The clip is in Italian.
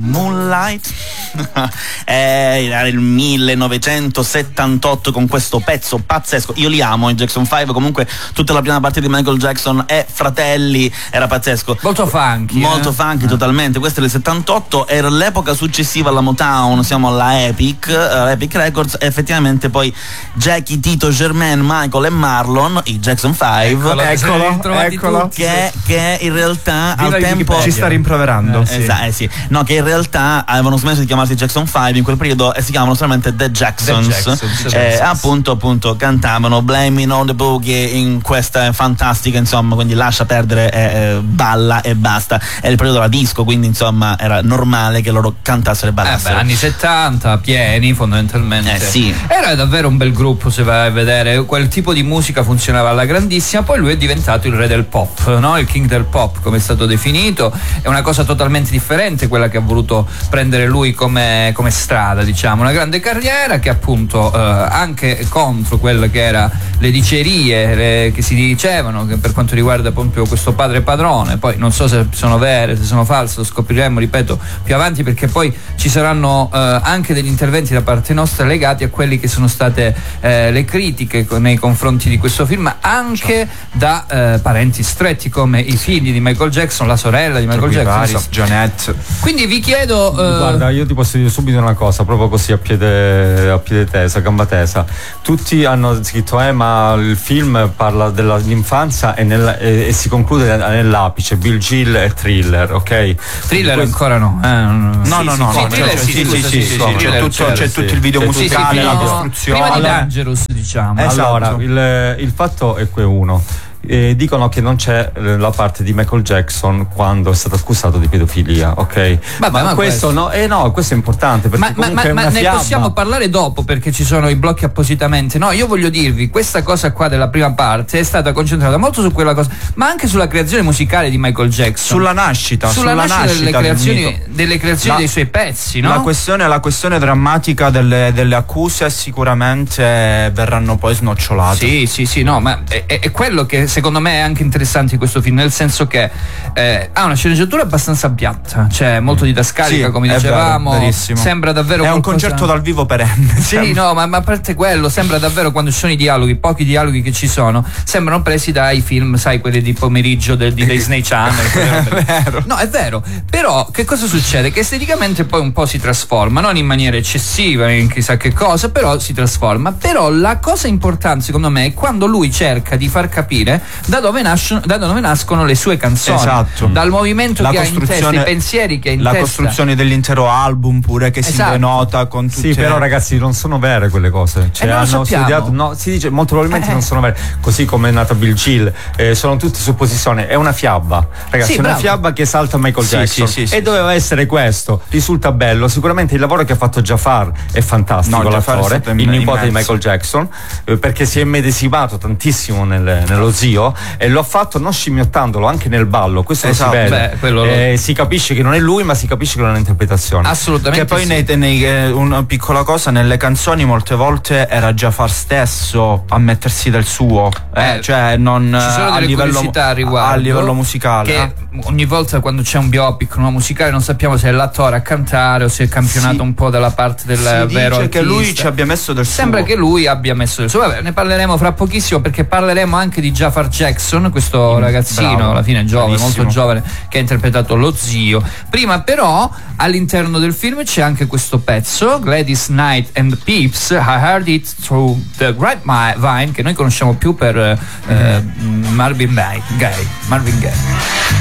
Moonlight. Era il 1978 con questo pezzo pazzesco. Io li amo i Jackson 5, comunque tutta la prima parte di Michael Jackson e Fratelli era pazzesco, molto funky, funky totalmente. Questo è il 78, era l'epoca successiva alla Motown, siamo alla Epic Records, e effettivamente poi Jackie, Tito, Jermaine, Michael e Marlon, i Jackson 5, eccolo. Che in realtà al tempo ci sta rimproverando. Sì. No, che in realtà avevano smesso di chiamarsi Jackson 5 in quel periodo e si chiamavano solamente The Jacksons. Appunto cantavano Blaming on the Boogie in questa fantastica, insomma, quindi lascia perdere, balla e basta. È il periodo della disco, quindi insomma era normale che loro cantassero e ballassero. Anni 70 pieni fondamentalmente. Sì. Era davvero un bel gruppo, se vai a vedere, quel tipo di musica funzionava alla grandissima. Poi lui è diventato il re del pop, no? Il king del pop, come è stato definito. È una cosa totalmente differente quella che ha voluto prendere lui come strada, diciamo. Una grande carriera che appunto anche contro quelle che era le dicerie che si dicevano, che per quanto riguarda proprio questo padre padrone, poi non so se sono vere, se sono false, lo scopriremo, ripeto, più avanti, perché poi ci saranno anche degli interventi da parte nostra legati a quelli che sono state le critiche nei confronti di questo film, anche da parenti stretti come i figli di Michael Jackson, la sorella di Michael Jackson, Jeanette. Quindi vi chiedo guarda, io ti posso dire subito una cosa, proprio così a piede tesa, gamba tesa. Tutti hanno scritto ma il film parla dell'infanzia e si conclude nell'apice, Bill Gill e Thriller, ok? Thriller ancora no. C'è tutto il video musicale, la costruzione. Prima di Dangerous, diciamo. Allora, il fatto è uno. Dicono che non c'è la parte di Michael Jackson quando è stato accusato di pedofilia, ok? Ma questo no, questo è importante perché comunque è una ne fiaba. possiamo parlare dopo, perché ci sono i blocchi appositamente. No, io voglio dirvi, questa cosa qua della prima parte è stata concentrata molto su quella cosa, ma anche sulla creazione musicale di Michael Jackson, sulla nascita delle creazioni dei suoi pezzi, no? La questione drammatica delle accuse sicuramente verranno poi snocciolate. Sì, no, ma è quello che secondo me è anche interessante in questo film, nel senso che ha una sceneggiatura abbastanza piatta, cioè molto didascalica, come dicevamo, verissimo. Sembra davvero è un concerto dal vivo perenne. Sì, no, ma a parte quello, sembra davvero, quando ci sono i dialoghi, pochi dialoghi che ci sono, sembrano presi dai film, sai, quelli di pomeriggio di Disney Channel. Vero. No, è vero. Però che cosa succede? Che esteticamente poi un po' si trasforma, non in maniera eccessiva, in chissà che cosa, però si trasforma. Però la cosa importante secondo me è quando lui cerca di far capire da dove nascono le sue canzoni. Esatto. Dal movimento che ha in testa, i pensieri che ha in la testa. La costruzione dell'intero album pure, che si denota con tutte. Sì, però ragazzi, non sono vere quelle cose. Cioè, hanno studiato, no, si dice molto probabilmente non sono vere. Così come è nata Bill Gill, sono tutte supposizioni. È una fiaba, ragazzi, una fiaba che esalta Michael Jackson. E doveva essere questo. Risulta bello. Sicuramente il lavoro che ha fatto Jafar è fantastico, l'attore, il nipote di Michael Jackson, perché si è medesimato tantissimo nello zio, e l'ho fatto non scimmiottandolo, anche nel ballo, questo lo si vede. Si capisce che non è lui, ma si capisce che non è un'interpretazione. Assolutamente. Che poi una piccola cosa, nelle canzoni molte volte era Jafar stesso a mettersi del suo, cioè non ci sono delle curiosità a riguardo, a livello musicale, che ogni volta quando c'è un biopic, una musicale, non sappiamo se è l'attore a cantare o se è campionato un po' dalla parte del vero artista. Che lui ci abbia messo del suo. Sembra che lui abbia messo del suo. Vabbè, ne parleremo fra pochissimo, perché parleremo anche di Jafar Jackson, questo ragazzino, alla fine giovane, molto giovane, che ha interpretato lo zio. Prima però all'interno del film c'è anche questo pezzo, Gladys Knight and the Peeps, I Heard It Through the Grapevine, che noi conosciamo più per Marvin Gaye.